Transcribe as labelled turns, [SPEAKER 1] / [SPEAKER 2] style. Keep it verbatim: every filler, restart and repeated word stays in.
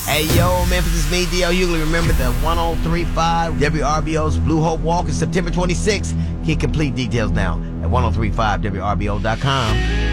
[SPEAKER 1] Hey, yo, Memphis, it's me, D L Hughley. Remember the one oh three point five W R B O's Blue Hope Walk is September twenty-sixth. Get complete details now at ten thirty-five W R B O dot com.